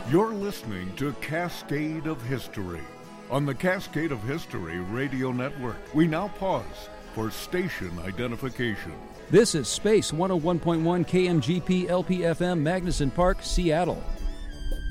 You're listening to Cascade of History. On the Cascade of History Radio Network, we now pause for station identification. This is Space 101.1 KMGP LPFM Magnuson Park, Seattle.